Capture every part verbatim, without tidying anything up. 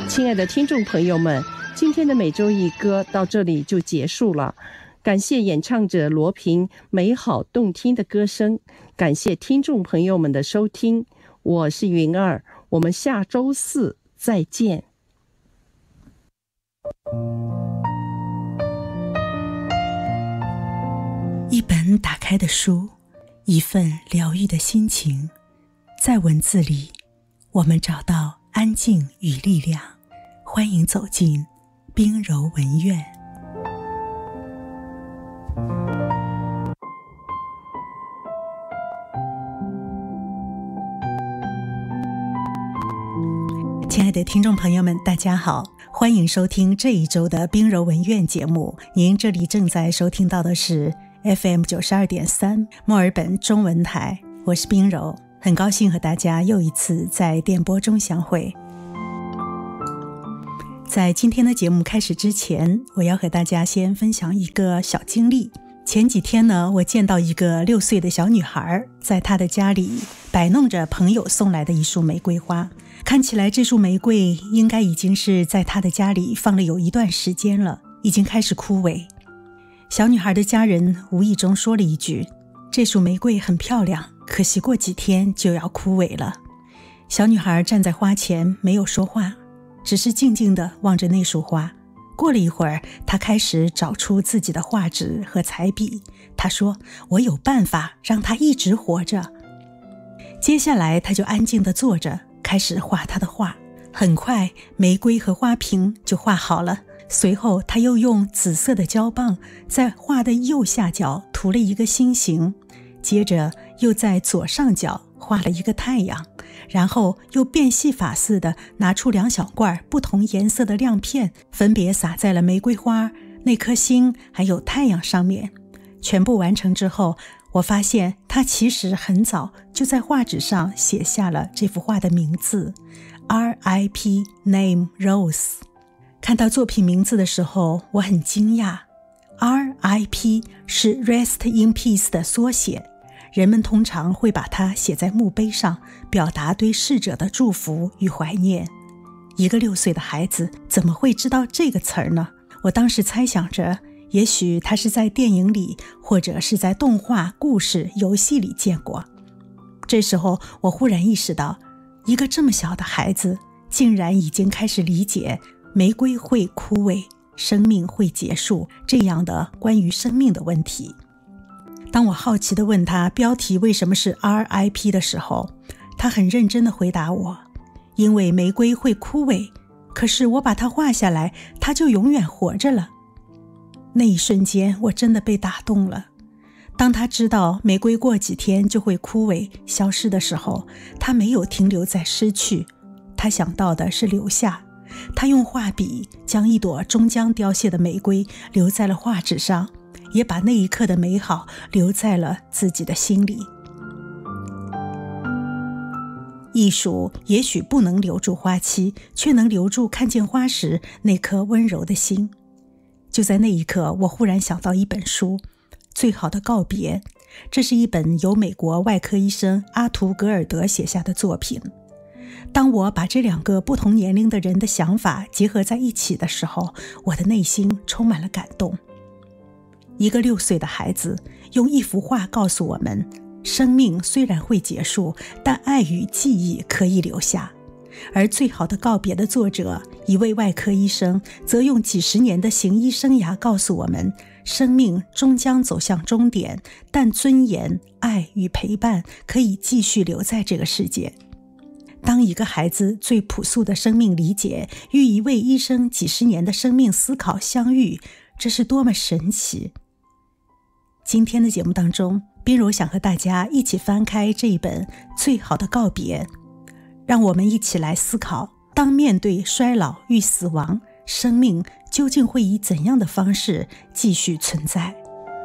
亲爱的听众朋友们，今天的每周一歌到这里就结束了。感谢演唱者罗平美好动听的歌声，感谢听众朋友们的收听。我是云儿，我们下周四再见。 一本打开的书，一份疗愈的心情，在文字里我们找到安静与力量。欢迎走进冰柔文苑。亲爱的听众朋友们，大家好，欢迎收听这一周的冰柔文苑节目。您这里正在收听到的是 F M 九十二点三 墨尔本中文台，我是冰柔，很高兴和大家又一次在电波中相会。在今天的节目开始之前，我要和大家先分享一个小经历。前几天呢，我见到一个六岁的小女孩，在她的家里摆弄着朋友送来的一束玫瑰花，看起来这束玫瑰应该已经是在她的家里放了有一段时间了，已经开始枯萎。小女孩的家人无意中说了一句，这束玫瑰很漂亮，可惜过几天就要枯萎了。小女孩站在花前没有说话，只是静静地望着那束花。过了一会儿，她开始找出自己的画纸和彩笔。她说，我有办法让她一直活着。接下来她就安静地坐着，开始画她的画。很快玫瑰和花瓶就画好了，随后她又用紫色的胶棒在画的右下角涂了一个心形，接着又在左上角画了一个太阳，然后又变戏法似的拿出两小罐不同颜色的亮片，分别撒在了玫瑰花、那颗星还有太阳上面。全部完成之后，我发现他其实很早就在画纸上写下了这幅画的名字 R I P Name Rose。 看到作品名字的时候，我很惊讶。 R I P 是 Rest in Peace 的缩写，人们通常会把它写在墓碑上，表达对逝者的祝福与怀念。一个六岁的孩子怎么会知道这个词儿呢？我当时猜想着，也许他是在电影里，或者是在动画、故事、游戏里见过。这时候我忽然意识到，一个这么小的孩子竟然已经开始理解玫瑰会枯萎，生命会结束这样的关于生命的问题。当我好奇地问他标题为什么是 R I P 的时候，他很认真地回答我，因为玫瑰会枯萎，可是我把它画下来，它就永远活着了。那一瞬间我真的被打动了。当他知道玫瑰过几天就会枯萎消失的时候，他没有停留在失去，他想到的是留下。他用画笔将一朵终将凋谢的玫瑰留在了画纸上，也把那一刻的美好留在了自己的心里。艺术也许不能留住花期，却能留住看见花时那颗温柔的心。就在那一刻，我忽然想到一本书，《最好的告别》。这是一本由美国外科医生阿图·格尔德写下的作品。当我把这两个不同年龄的人的想法结合在一起的时候，我的内心充满了感动。一个六岁的孩子用一幅画告诉我们，生命虽然会结束，但爱与记忆可以留下。而最好的告别的作者，一位外科医生，则用几十年的行医生涯告诉我们，生命终将走向终点，但尊严、爱与陪伴可以继续留在这个世界。当一个孩子最朴素的生命理解与一位医生几十年的生命思考相遇，这是多么神奇。今天的节目当中，冰柔想和大家一起翻开这一本《最好的告别》，让我们一起来思考，当面对衰老与死亡，生命究竟会以怎样的方式继续存在。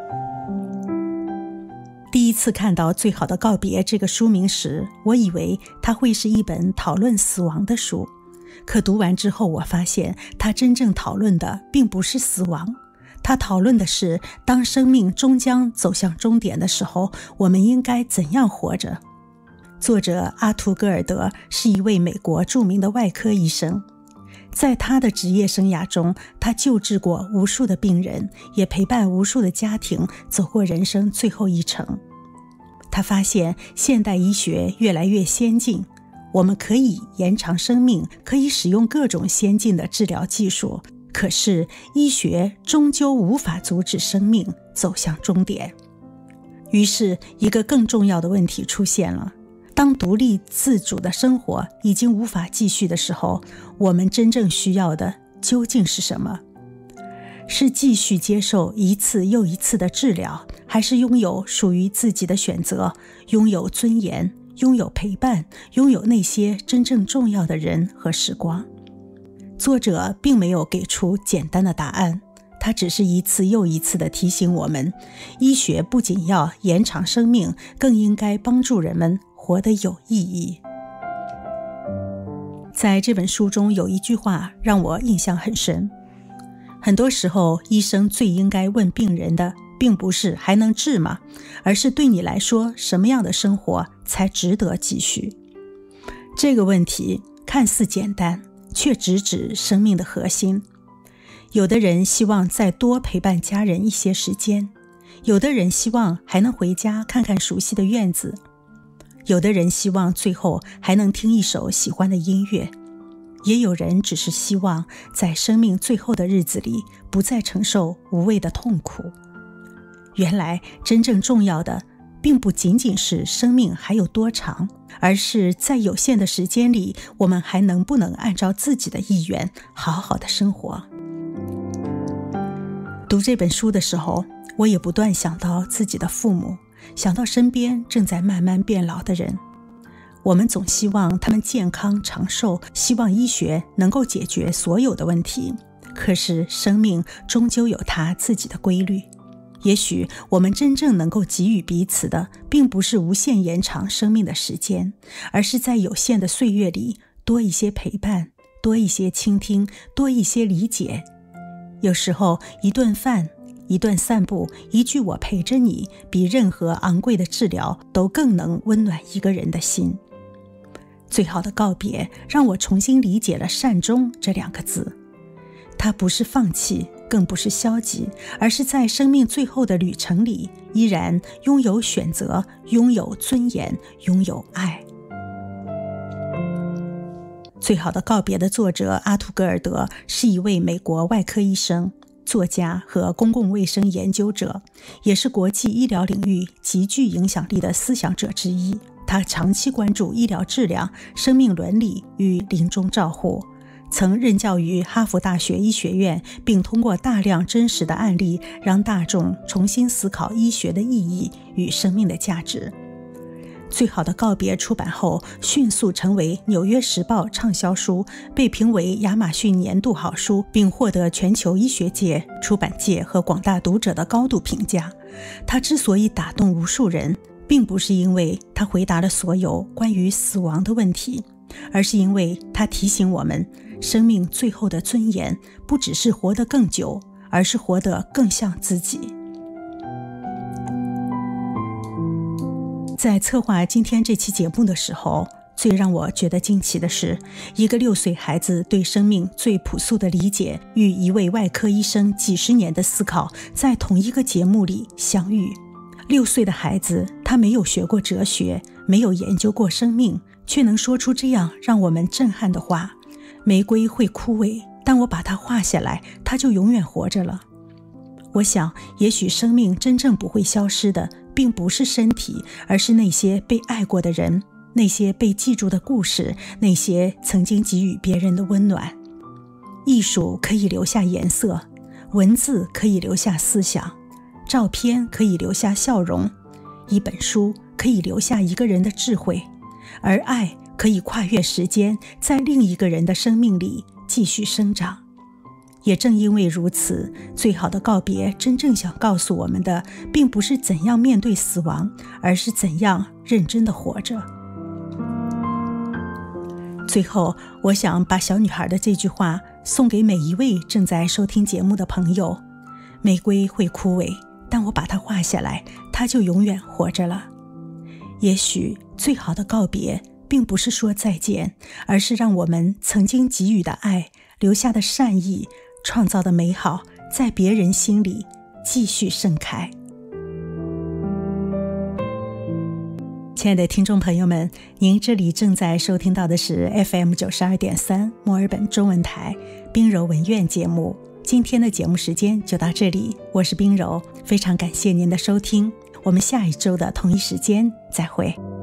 第一次看到《最好的告别》这个书名时，我以为它会是一本讨论死亡的书，可读完之后，我发现它真正讨论的并不是死亡，它讨论的是当生命终将走向终点的时候，我们应该怎样活着。作者阿图·戈尔德是一位美国著名的外科医生， 在他的职业生涯中，他救治过无数的病人，也陪伴无数的家庭走过人生最后一程。他发现现代医学越来越先进，我们可以延长生命，可以使用各种先进的治疗技术，可是医学终究无法阻止生命走向终点。于是一个更重要的问题出现了，当独立自主的生活已经无法继续的时候，我们真正需要的究竟是什么？是继续接受一次又一次的治疗，还是拥有属于自己的选择，拥有尊严，拥有陪伴，拥有那些真正重要的人和时光？作者并没有给出简单的答案，他只是一次又一次地提醒我们，医学不仅要延长生命，更应该帮助人们活得有意义。在这本书中有一句话让我印象很深，很多时候医生最应该问病人的并不是还能治吗，而是对你来说什么样的生活才值得继续。这个问题看似简单，却直指生命的核心。有的人希望再多陪伴家人一些时间，有的人希望还能回家看看熟悉的院子，有的人希望最后还能听一首喜欢的音乐，也有人只是希望在生命最后的日子里不再承受无谓的痛苦。原来真正重要的并不仅仅是生命还有多长，而是在有限的时间里，我们还能不能按照自己的意愿好好的生活。读这本书的时候，我也不断想到自己的父母，想到身边正在慢慢变老的人。我们总希望他们健康长寿，希望医学能够解决所有的问题，可是生命终究有它自己的规律。也许我们真正能够给予彼此的，并不是无限延长生命的时间，而是在有限的岁月里多一些陪伴，多一些倾听，多一些理解。有时候一顿饭，一顿散步，一句我陪着你，比任何昂贵的治疗都更能温暖一个人的心。最好的告别让我重新理解了善终这两个字，它不是放弃，更不是消极，而是在生命最后的旅程里，依然拥有选择，拥有尊严，拥有爱。最好的告别的作者阿图·戈尔德是一位美国外科医生、作家和公共卫生研究者，也是国际医疗领域极具影响力的思想者之一。他长期关注医疗质量、生命伦理与临终照护，曾任教于哈佛大学医学院，并通过大量真实的案例让大众重新思考医学的意义与生命的价值。最好的告别出版后，迅速成为《纽约时报》畅销书，被评为亚马逊年度好书，并获得全球医学界、出版界和广大读者的高度评价。他之所以打动无数人，并不是因为他回答了所有关于死亡的问题，而是因为他提醒我们，生命最后的尊严不只是活得更久，而是活得更像自己。在策划今天这期节目的时候，最让我觉得惊奇的是，一个六岁孩子对生命最朴素的理解，与一位外科医生几十年的思考，在同一个节目里相遇。六岁的孩子，他没有学过哲学，没有研究过生命，却能说出这样让我们震撼的话：玫瑰会枯萎，但我把它画下来，它就永远活着了。我想，也许生命真正不会消失的，并不是身体，而是那些被爱过的人，那些被记住的故事，那些曾经给予别人的温暖。艺术可以留下颜色，文字可以留下思想，照片可以留下笑容，一本书可以留下一个人的智慧，而爱可以跨越时间，在另一个人的生命里继续生长。也正因为如此，最好的告别真正想告诉我们的，并不是怎样面对死亡，而是怎样认真地活着。最后，我想把小女孩的这句话送给每一位正在收听节目的朋友：玫瑰会枯萎，但我把它画下来，它就永远活着了。也许最好的告别并不是说再见，而是让我们曾经给予的爱留下的善意，创造的美好，在别人心里继续盛开。亲爱的听众朋友们，您这里正在收听到的是 F M 九十二点三 墨尔本中文台冰柔文苑节目。今天的节目时间就到这里，我是冰柔，非常感谢您的收听，我们下一周的同一时间再会。